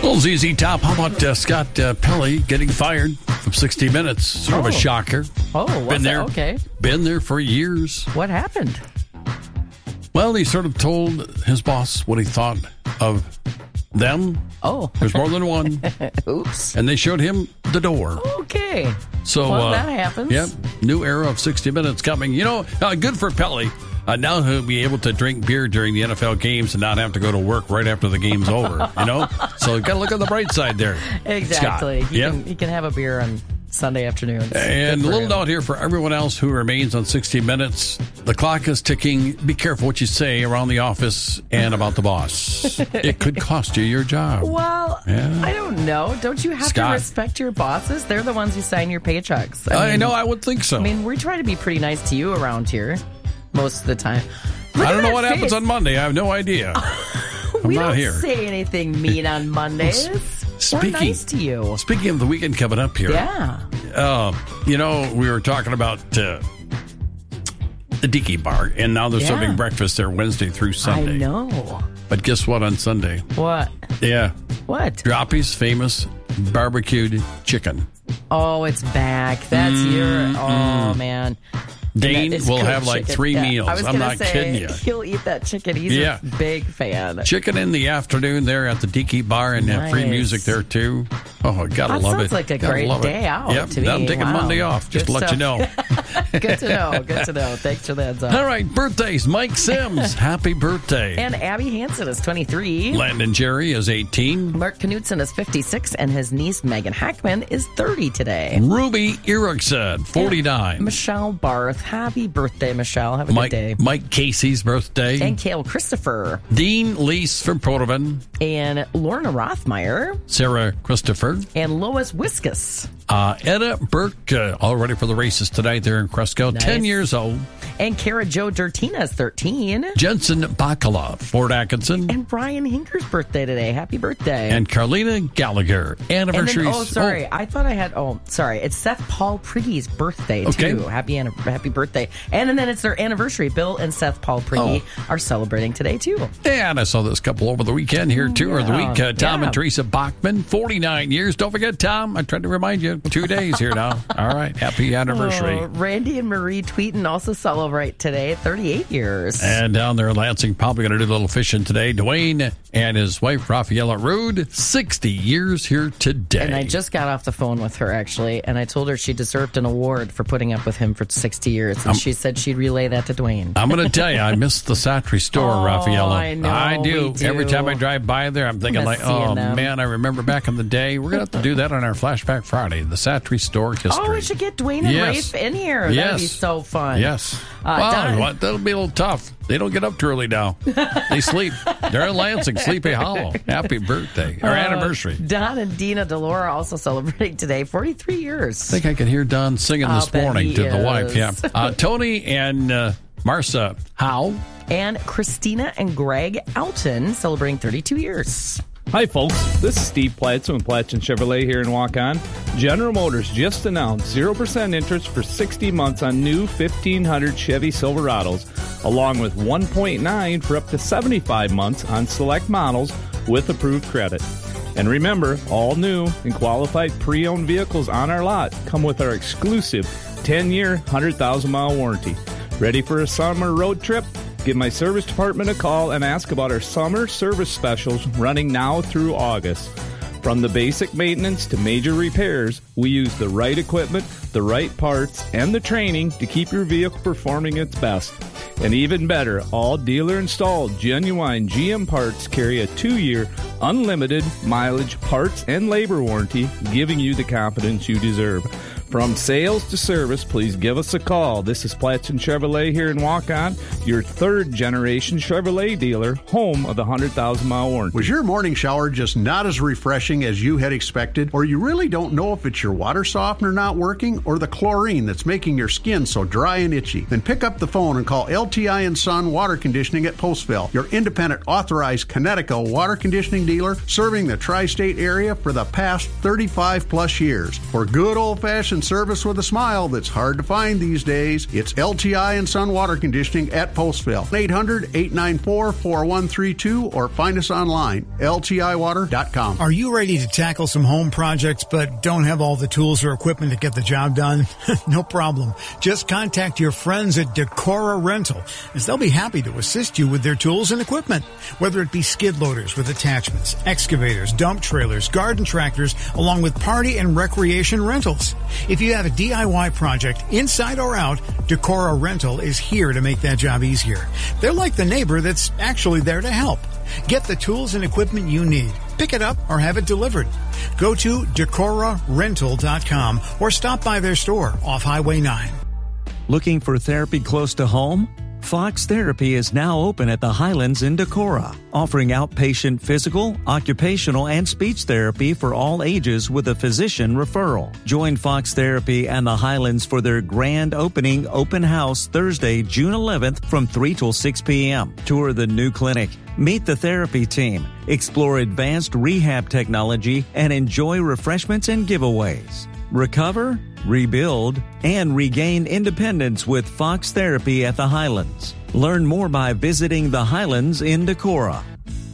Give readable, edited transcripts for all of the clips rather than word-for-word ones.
Well, ZZ Top, how about Scott Pelley getting fired from 60 Minutes? Sort of a shocker. Oh, was it? Okay. Been there for years. What happened? Well, he sort of told his boss what he thought of them. Oh. There's more than one. Oops. And they showed him the door. Okay. So that happens. Yep. New era of 60 Minutes coming. You know, good for Pelley. Now he'll be able to drink beer during the NFL games and not have to go to work right after the game's over, you know? So you've got to look on the bright side there. Exactly. He can have a beer on Sunday afternoons. And a little note here for everyone else who remains on 60 Minutes. The clock is ticking. Be careful what you say around the office and about the boss. It could cost you your job. Well, I don't know. Don't you have to respect your bosses? They're the ones who sign your paychecks. I know. I would think so. I mean, we try to be pretty nice to you around here most of the time. I don't know what happens on Monday. I have no idea. We not don't here. say anything mean on Mondays. We're nice to you. Speaking of the weekend coming up here. Yeah. You know, we were talking about the Dickey Bar, and now they're serving breakfast there Wednesday through Sunday. I know. But guess what on Sunday? What? Yeah. What? Droppy's famous barbecued chicken. Oh, it's back. That's oh, man. Dane will have like chicken. 3 meals. I'm not kidding you. He'll eat that chicken. He's a big fan. Chicken in the afternoon there at the Dickey Bar, and free music there too. Oh, gotta love it. Sounds like a great day out to me. I'm taking Monday off, just to let you know. Good to know. Good to know. Thanks for that. All right, birthdays. Mike Sims, happy birthday. And Abby Hansen is 23. Landon Jerry is 18. Mark Knutson is 56, and his niece Megan Hackman is 30 today. Ruby Erickson, 49. And Michelle Barth, happy birthday, Michelle. Have a good day. Mike Casey's birthday. And Cale Christopher. Dean Lease from Portland. And Lorna Rothmeyer. Sarah Christopher. And Lois Wiskus. Edda Burke, all ready for the races tonight there in Cresco, 10 years old. And Kara Jo Dertina is 13. Jensen Bacala, Fort Atkinson. And Brian Hinker's birthday today. Happy birthday. And Carlina Gallagher, anniversaries. I thought I had, it's Seth Paul Priggy's birthday, too. Happy birthday. And then it's their anniversary. Bill and Seth Paul Priggy are celebrating today, too. And I saw this couple over the weekend here, too, or the week. Tom and Teresa Bachman, 49 years. Don't forget, Tom, I tried to remind you, 2 days here now. All right, happy anniversary. Randy and Marie Tweeten also celebrate today, 38 years. And down there in Lansing, probably going to do a little fishing today. Dwayne and his wife, Rafaela Rude, 60 years here today. And I just got off the phone with her, actually, and I told her she deserved an award for putting up with him for 60 years. And she said she'd relay that to Dwayne. I'm going to tell you, I miss the Satry store, Rafaela. I know, I do. we do. Every time I drive by there, I'm thinking man, I remember back in the day. We're going to have to do that on our Flashback Friday, the Satry store history. Oh, we should get Dwayne and Rafe in here. Yes. That'd be so fun. Yes. That'll be a little tough. They don't get up too early now. They sleep. They're in Lansing, Sleepy Hollow. Happy birthday, or anniversary. Don and Dina DeLora also celebrating today, 43 years. I think I could hear Don singing this morning to the wife. Yeah. Tony and Marcia Howe. And Christina and Greg Alton celebrating 32 years. Hi, folks. This is Steve Platson with Platson Chevrolet here in Waukon. General Motors just announced 0% interest for 60 months on new 1500 Chevy Silverados, along with 1.9 for up to 75 months on select models with approved credit. And remember, all new and qualified pre-owned vehicles on our lot come with our exclusive 10-year, 100,000-mile warranty. Ready for a summer road trip? Give my service department a call and ask about our summer service specials running now through August. From the basic maintenance to major repairs, we use the right equipment, the right parts, and the training to keep your vehicle performing its best. And even better, all dealer-installed genuine GM parts carry a 2-year unlimited mileage parts and labor warranty, giving you the confidence you deserve. From sales to service, please give us a call. This is Platson Chevrolet here in Waukon, your third-generation Chevrolet dealer, home of the 100,000-mile warranty. Was your morning shower just not as refreshing as you had expected? Or you really don't know if it's your water softener not working or the chlorine that's making your skin so dry and itchy? Then pick up the phone and call LTI & Son Water Conditioning at Postville, your independent authorized Connecticut water conditioning dealer serving the tri-state area for the past 35-plus years. For good old-fashioned service with a smile that's hard to find these days. It's LTI and Son Water Conditioning at Postville. 800-894-4132 or find us online, ltiwater.com. Are you ready to tackle some home projects but don't have all the tools or equipment to get the job done? No problem. Just contact your friends at Decora Rental, as they'll be happy to assist you with their tools and equipment. Whether it be skid loaders with attachments, excavators, dump trailers, garden tractors, along with party and recreation rentals. If you have a DIY project, inside or out, Decora Rental is here to make that job easier. They're like the neighbor that's actually there to help. Get the tools and equipment you need. Pick it up or have it delivered. Go to DecoraRental.com or stop by their store off Highway 9. Looking for therapy close to home? Fox Therapy is now open at the Highlands in Decorah, offering outpatient physical, occupational, and speech therapy for all ages with a physician referral. Join Fox Therapy and the Highlands for their grand opening open house Thursday, June 11th from 3 till 6 p.m. Tour the new clinic, meet the therapy team, explore advanced rehab technology, and enjoy refreshments and giveaways. Recover, rebuild, and regain independence with Fox Therapy at the Highlands. Learn more by visiting the Highlands in Decorah.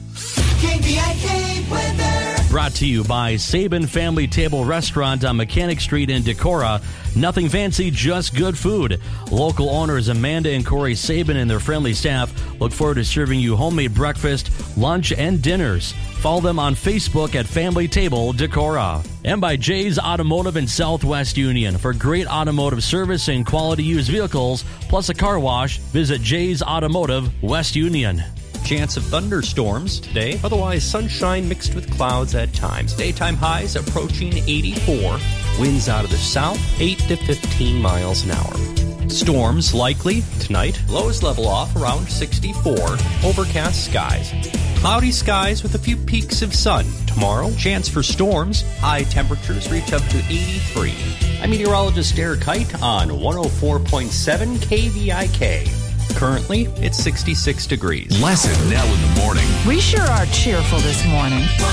KVIK weather. Brought to you by Sabin Family Table Restaurant on Mechanic Street in Decorah. Nothing fancy, just good food. Local owners Amanda and Corey Sabin and their friendly staff look forward to serving you homemade breakfast, lunch, and dinners. Follow them on Facebook at Family Table Decorah. And by Jay's Automotive in Southwest Union. For great automotive service and quality used vehicles, plus a car wash, visit Jay's Automotive, West Union. Chance of thunderstorms today, otherwise sunshine mixed with clouds at times. Daytime highs approaching 84. Winds out of the south, 8 to 15 miles an hour. Storms likely tonight. Lows level off around 64. Overcast skies. Cloudy skies with a few peaks of sun. Tomorrow, chance for storms. High temperatures reach up to 83. I'm meteorologist Derek Height on 104.7 KVIK. Currently, it's 66 degrees. Lesson now in the morning. We sure are cheerful this morning.